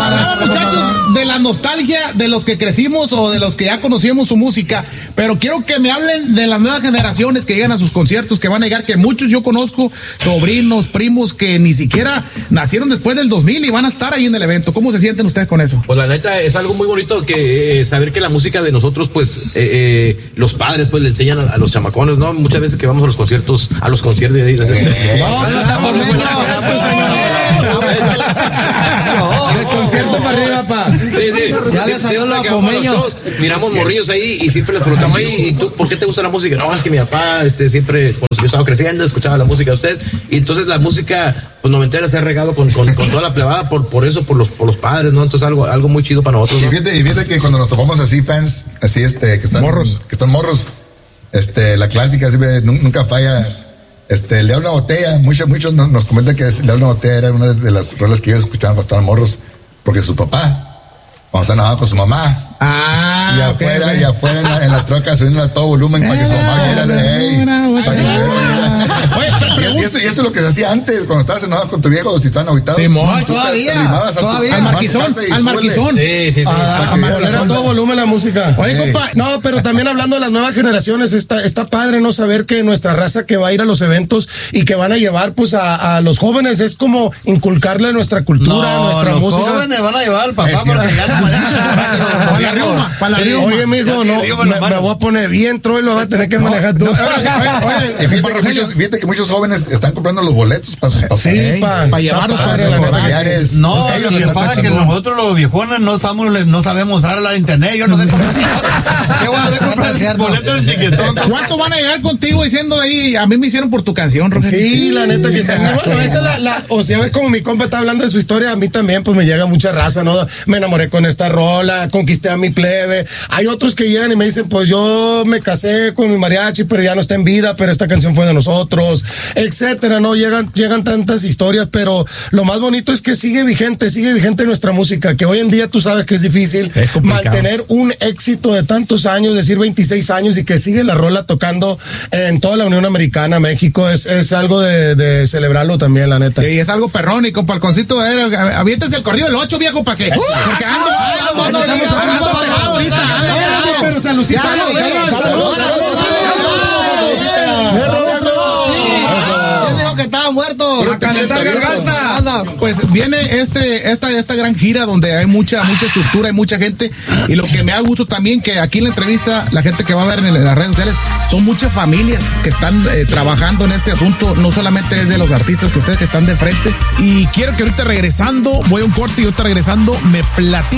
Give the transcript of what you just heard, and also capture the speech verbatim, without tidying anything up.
hablamos, muchachos, de la nostalgia de los que crecimos o de los que ya conocíamos su música, pero quiero que me hablen de las nuevas generaciones que llegan a sus conciertos, que van a llegar, que muchos yo conozco, sobrinos, primos, que ni siquiera nacieron después del dos mil y van a estar ahí en el evento. ¿Cómo se sienten ustedes con eso? Pues la neta es algo muy bonito que eh, saber que la música de nosotros, pues eh, eh, los padres pues le enseñan a, a los chamacones, ¿no? Muchas veces que vamos a los conciertos, a los conciertos de ahí. Del concierto para arriba, pa. Sí, sí. Ya le salió la Pomeño. Miramos morrillos ahí y siempre les preguntamos, ¿y tú por qué te gusta la música? No, es que mi papá este, siempre, cuando yo estaba creciendo, escuchaba la música de usted. Y entonces la música, pues noventera se ha regado con, con, con toda la plebada por, por eso, por los, por los padres, ¿no? Entonces algo, algo muy chido para nosotros, ¿no? Y fíjate, y fíjate que cuando nos topamos así, fans, así este, que están morros, que están morros, este, la clásica siempre nunca falla. Este, Le da una botella, muchos, muchos nos, nos comentan que Le da una botella era una de las rolas que ellos escuchaban cuando estaban morros, porque su papá, cuando estaba enojado con su mamá, ah, y okay, afuera, okay. y afuera en la, en la troca subiendo a todo volumen para que su mamá quiera, hey, para que se y, eso, y eso es lo que se hacía antes, cuando estabas enojado con tu viejo, o si estaban aguitados. Sí, mo, todavía, todavía. Al marquizón, al marquizón. Sí, sí, sí. Ah, era todo volumen la música. Oye, sí. compa. No, pero también hablando de las nuevas generaciones, está, está padre no saber que nuestra raza que va a ir a los eventos y que van a llevar pues a, a los jóvenes es como inculcarle nuestra cultura, no, nuestra los música. Los jóvenes van a llevar al papá para para la riuma, para la riuma. Oye, mijo, no, me, me voy a poner bien troy, lo vas a tener que manejar tú. Fíjate que muchos jóvenes están comprando los boletos para sus papás. Sí, para pa llevarlos para los familiares. No, lo que pasa es que nosotros los viejones no estamos, no sabemos usar la internet. Yo no sé cómo. ¿Qué voy a hacer comprar boletos de tiquetón? ¿Cuánto van a llegar contigo diciendo ahí? A mí me hicieron por tu canción, Roger. Sí, la neta que sí. Bueno, esa es la, la, o sea, ves como mi compa está hablando de su historia, a mí también pues me llega mucha raza, ¿no? Me enamoré con esta rola, conquisté a mi plebe. Hay otros que llegan y me dicen, pues yo me casé con mi mariachi, pero ya no está en vida, pero esta canción fue de nosotros, etcétera, ¿no? Llegan, llegan tantas historias, pero lo más bonito es que sigue vigente, sigue vigente nuestra música, que hoy en día tú sabes que es difícil es mantener un éxito de tantos años, decir veintiséis años y que sigue la rola tocando en toda la Unión Americana, México, es, es algo de, de celebrarlo también, la neta. Sí, es algo perrón y compa, el concito, eh, aviéntese el corrido del ocho, viejo, ¿para qué? Porque ando, ando, ando, ando pegado ahorita. Pero saludcita. Que estaba muerto. A calentar garganta. Pues viene este, esta, esta gran gira donde hay mucha, mucha estructura, hay mucha gente. Y lo que me da gusto también que aquí en la entrevista, la gente que va a ver en las redes sociales, son muchas familias que están eh, trabajando en este asunto. No solamente es de los artistas que ustedes que están de frente. Y quiero que ahorita regresando, voy a un corte y ahorita regresando, me platico.